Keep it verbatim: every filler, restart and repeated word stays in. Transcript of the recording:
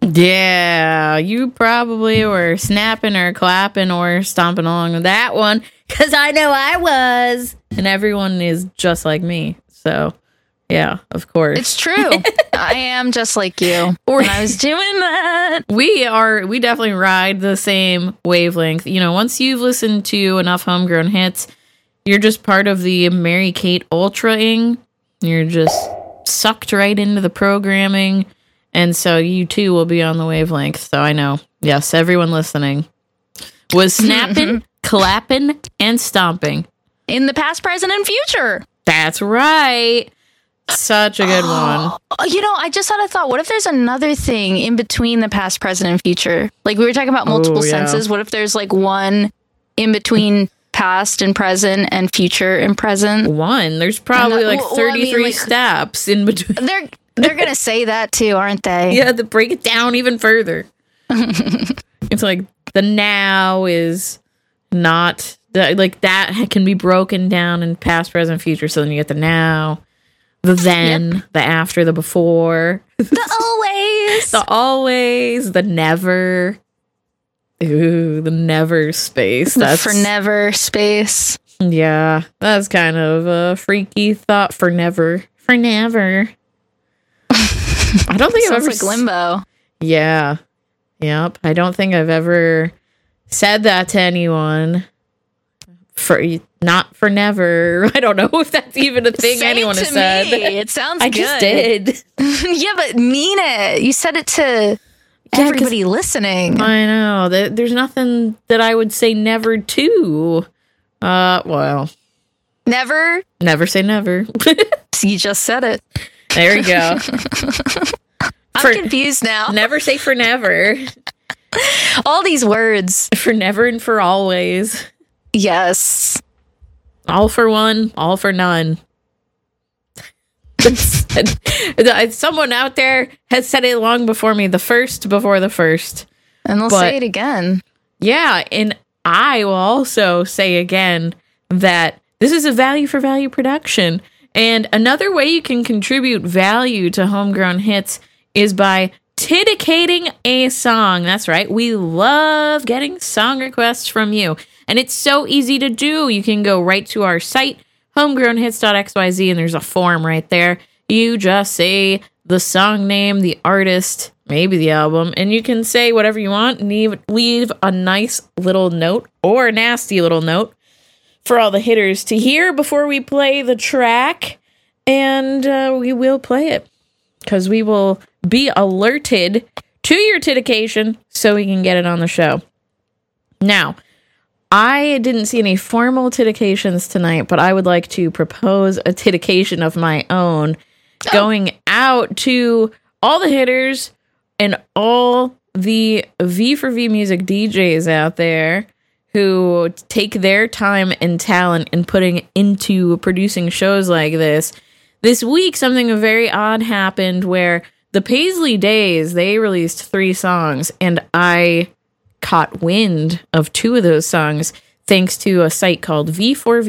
Yeah, you probably were snapping or clapping or stomping along with that one, because I know I was. And everyone is just like me. So, yeah, of course. It's true. I am just like you. When I was doing that. We are, we definitely ride the same wavelength. You know, once you've listened to enough homegrown hits, you're just part of the Mary Kate Ultra-ing. You're just sucked right into the programming. And so you too will be on the wavelength. So I know, yes, everyone listening was snapping, clapping, and stomping. In the past, present, and future. That's right. Such a good one. You know, I just had a thought. What if there's another thing in between the past, present, and future? Like we were talking about multiple Ooh, yeah. senses. What if there's like one in between past and present and future and present? One. There's probably And, uh, like well, well, I mean, thirty-three like- steps in between. They're they're gonna say that too, aren't they? Yeah, to break it down even further. It's like the now is not the, like that can be broken down in past, present, future. So then you get the now, the then, Yep. the after, the before, The always. the always, the never. Ooh, the never space. The That's for never space. yeah. That's kind of a freaky thought. For never, for never. I don't think I've Sounds ever like limbo. Yeah. Yep. I don't think I've ever said that to anyone. For not for never. I don't know if that's even a thing Say anyone it has to said. me. It sounds I good. just did. Yeah, but mean it. You said it to Yeah, 'cause everybody listening. I know. There- There's nothing that I would say never to. Uh, well, Never. never say never. You just said it. There we go. I'm For- confused now. Never say for never. All these words. For never and for always. Yes. All for one, all for none. Someone out there has said it long before me. The first before the first. And they'll But- say it again. Yeah, and I will also say again that this is a value for value production. And another way you can contribute value to Homegrown Hits is by titicating a song. That's right. We love getting song requests from you. And it's so easy to do. You can go right to our site, homegrown hits dot x y z, and there's a form right there. You just say the song name, the artist, maybe the album, and you can say whatever you want and leave, leave a nice little note or a nasty little note for all the hitters to hear before we play the track. And uh, we will play it because we will be alerted to your titication so we can get it on the show. Now, I didn't see any formal titications tonight, but I would like to propose a titication of my own Oh. going out to all the hitters and all the V for V music D Js out there who take their time and talent and putting into producing shows like this. This week, something very odd happened where the Paisley Days, they released three songs, and I caught wind of two of those songs thanks to a site called V four V